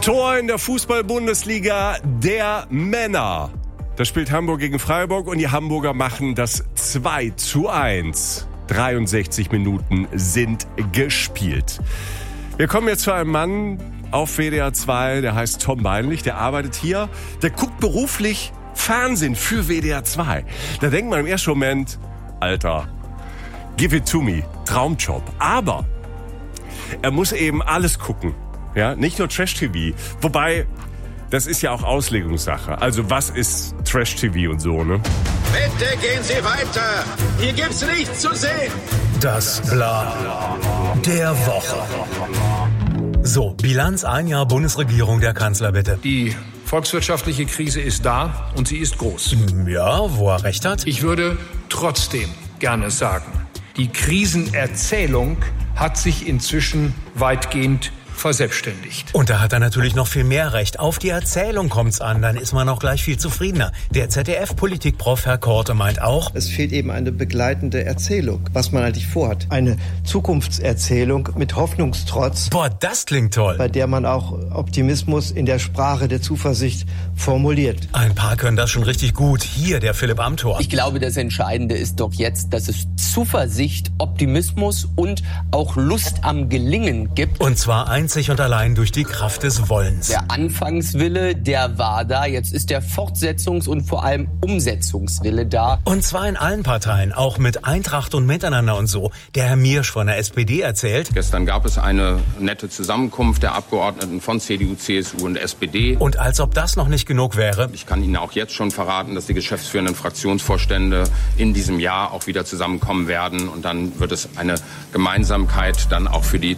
Tor in der Fußball-Bundesliga der Männer. Da spielt Hamburg gegen Freiburg und die Hamburger machen das 2:1. 63 Minuten sind gespielt. Wir kommen jetzt zu einem Mann auf WDR 2, der heißt Tom Beinlich, der arbeitet hier, der guckt beruflich Fernsehen für WDR 2. Da denkt man im ersten Moment, Alter, give it to me, Traumjob. Aber er muss eben alles gucken, ja, nicht nur Trash-TV. Wobei, das ist ja auch Auslegungssache. Also was ist Trash-TV und so, ne? Bitte gehen Sie weiter. Hier gibt's nichts zu sehen. Das Bla der Woche. So, Bilanz ein Jahr Bundesregierung der Kanzler, bitte. Die volkswirtschaftliche Krise ist da und sie ist groß. Ja, wo er recht hat. Ich würde trotzdem gerne sagen, die Krisenerzählung hat sich inzwischen weitgehend verselbstständigt. Und da hat er natürlich noch viel mehr recht. Auf die Erzählung kommt's an, dann ist man auch gleich viel zufriedener. Der ZDF-Politikprof Herr Korte meint auch, es fehlt eben eine begleitende Erzählung, was man eigentlich vorhat. Eine Zukunftserzählung mit Hoffnungstrotz. Boah, das klingt toll. Bei der man auch Optimismus in der Sprache der Zuversicht formuliert. Ein paar können das schon richtig gut. Hier der Philipp Amthor. Ich glaube, das Entscheidende ist doch jetzt, dass es Zuversicht, Optimismus und auch Lust am Gelingen gibt. Und zwar einzig und allein durch die Kraft des Wollens. Der Anfangswille, der war da. Jetzt ist der Fortsetzungs- und vor allem Umsetzungswille da. Und zwar in allen Parteien, auch mit Eintracht und Miteinander und so. Der Herr Miersch von der SPD erzählt. Gestern gab es eine nette Zusammenkunft der Abgeordneten von CDU, CSU und SPD. Und als ob das noch nicht genug wäre. Ich kann Ihnen auch jetzt schon verraten, dass die geschäftsführenden Fraktionsvorstände in diesem Jahr auch wieder zusammenkommen werden. Und dann wird es eine Gemeinsamkeit dann auch für die